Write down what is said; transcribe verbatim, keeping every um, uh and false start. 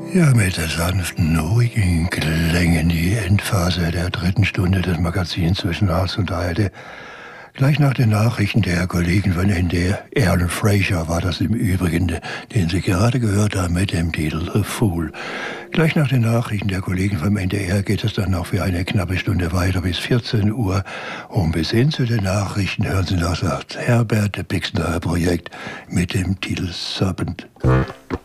Ja, mit sanften, ruhigen Klängen die Endphase der dritten Stunde des Magazins zwischen Harz und Heide. Gleich nach den Nachrichten der Kollegen von N D R, Alan Fraser war das im Übrigen, den Sie gerade gehört haben mit dem Titel The Fool. Gleich nach den Nachrichten der Kollegen vom N D R geht es dann noch für eine knappe Stunde weiter bis vierzehn Uhr. Und bis hin zu den Nachrichten hören Sie noch das Herbert Pixner Projekt mit dem Titel Serpent.